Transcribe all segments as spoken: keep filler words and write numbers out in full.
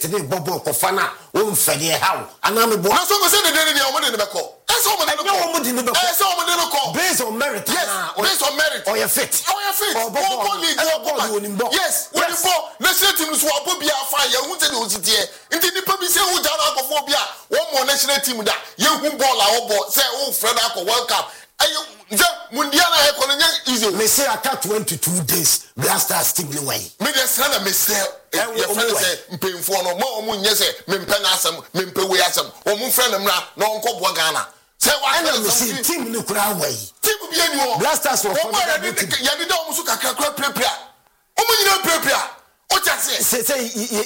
today bobo kofana o mfede how aname bo na so go say the day dey o mo dey be call e so mo dey no o mo dey no be e so mo dey no call based on merit yes based on merit or your fit or your fit o go lead you yes when you go national team so abo bia fa ya hu say the ositie nti nipa bi say hu jara akofo bia wo mo national team da ye hu ball a wo ball say wo fred akọ world cup ayo nje mundial na e ko nya easy me say aka twenty-two days Blasters team le way me dey say na me say your friend say mpemfo no mo mo nye say me mpe na asem me mpe we asem o mo friend mra na onko bo Ghana say wa na me say team ni kura way team bi ani wo Blasters wo for ya di da o mo so kakra kura prepare o mo nyina prepare o ja say say say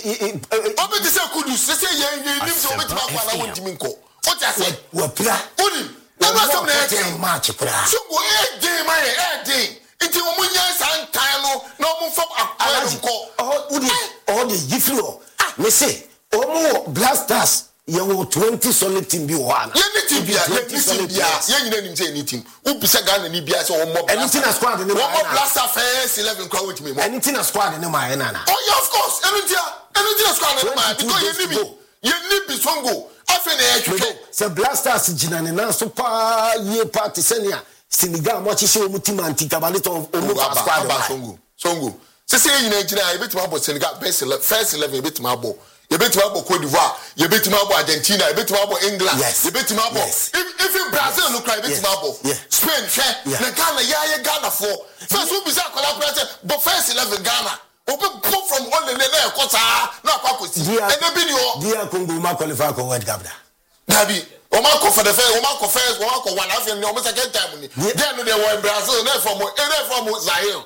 o be say kudu say say ye ye nim so o be ti ma kwa na won timi nko o ja say wo pra oni na ma so na e match pra so go e dey my e dey nti o mo nya san tan no na o mo fam akwa nko oh udi oh the giflo me say o mo Blasters ye wo twenty solid team bi wo ana ye ni team bia ye ni team bia ye nyina nim say ni team u bisa Ghana ni bia say o mo anything na squad ni mo Blasters first eleven crowd with me mo anything na squad ni ma na na oh yeah of course anything anything na squad ni ma because ye ni bi ye ni bi songo afi na ye tweke say Blasters jina ne na so pa ye party senia Senegal mo chi se o mutima anti kabalito o mo squad ba songo songo se se nyina jina e betima bo Senegal first eleven e betima bo ye betima bo Cote d'Ivoire ye betima bo Argentina ye betima bo England ye betima bo even Brazil no cry betima bo Spain hwe na Ghana ya ye Ghana for first we bisa kola kola say bo first eleven Ghana o be go from all the na ekota na akwa kosi e na bi ni o dia Congo ma qualify for World Cup da dabi o ma ko for the first o ma ko first o ma ko one after ni o second time ni then no dey were in Brazil na from na from Zaire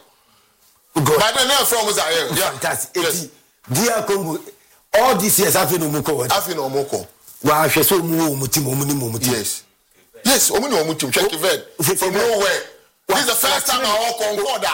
but then from Zaire yeah fantastic dia Congo all these years after no mo ko after no mo ko wa hwe so mu mu team mu ni mu team yes yes o mu ni mu team check event from nowhere this is the first time I walk on border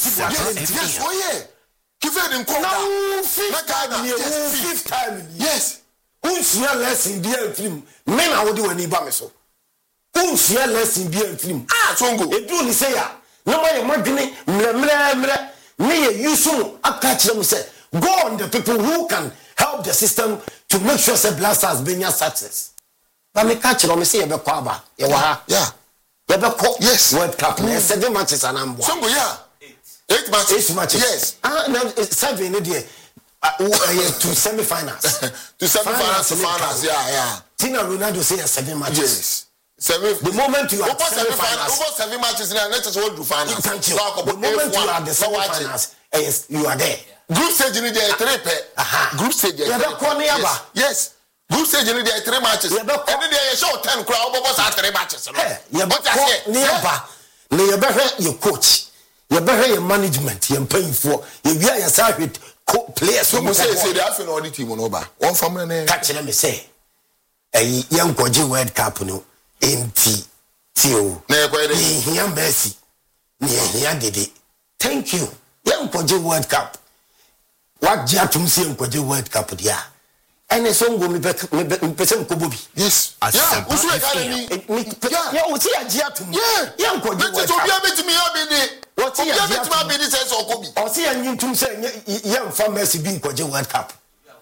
yes oh yeah Kived in Congo na Ghana yes fifth time yes unsia lesson bi film me na wo de wani ba me so unsia lesson bi film ah songo edu ni say ya na ma ye madwene mre mre mre me ye yusu aka kire mu say go on the people who can help the system to make sure say Blasters be your success but me catch me say ye be kwa ba ye wa ha yeah ye be ko yes World Cup na seven matches anambo songo yeah eight matches eight matches yes ah now seven ni there Uh, uh, to semi-finals. to semi-finals, to finals, yeah, yeah. Tina Ronaldo say seven matches. Yes. Seven. The moment you are over semi-finals, over seven matches, now let's just hold to finals. Thank you. The moment you are the semi-finals, yes, you are there. Group stage in there three pair. Aha. Group stage. You have a yes. yes. Group stage in there three matches. And then there show ten crowd over three matches. Hey, you have a nearby. You better your coach. You better your management. You're paying for. You are your side. Players so say say they have an audit team on over one family name catch them say eh young goji World Cup no enti tio na ekwede here Messi na here dede thank you young goji World Cup what jatum say goji World Cup dia ene so ngo me me person ko bobi yes yeah usu e gale ni yeah o ti ajiatum yeah young goji World Cup let to be a bit me what you have to be this so kobi o see anyim tum say yam fa Messi bi nkoje World Cup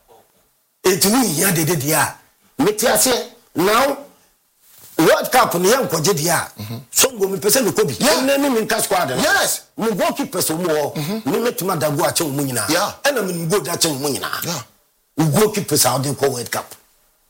etumi here de de dia meti ase now World Cup ni yam koje dia so ngo me pese me kobi na ni me nka squad yes mo goalkeeper so mo ni metuma dago a che mo nyina e na me go da che mo nyina yeah goalkeeper sa de ko World Cup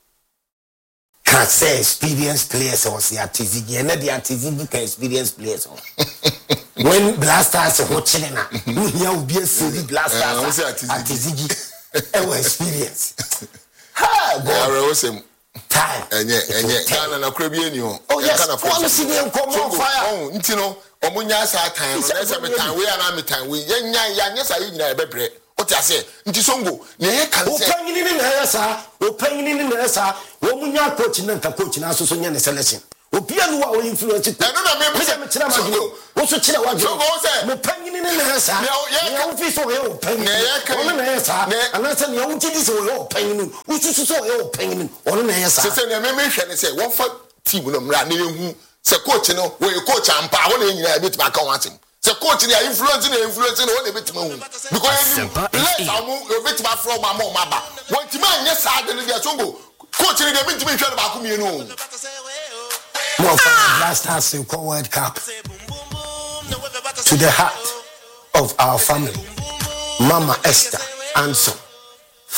can say experienced players or see atizigi and the atizigi can experienced players when Blasters watching na here will be a silly Blasters atizigi e experience ha go we say time enye enye Ghana na kura bi eni ho Ghana for one see dem come on fire oh nti no omunya sa time no na say me time we na me time we yenya ya nya sa yina e bebre o ti ase nti songo na ye kan say o panyini ni na sa o panyini ni na sa wo munya coach na nka coach na so so nya ne selection obia no wa o influence na no na me say me kira ma do wo so kira wa do mo panyini ni na sa ya wo fi so we o panyini o na sa ana say ne wo ti di so we o panyini wo so so we o panyini o na sa say say me me hwe ne say won fa team no mra na ehu say coach no we coach ampa wo na nyina e bit ma ka watim The coach they are influencing and influencing what they bet me because let am bet me from my mom maba. What man yes sad dey dey so coach they bet me hwe ba ko mi no. More from last house in World Cup to the heart of our family, Mama Esther Anson.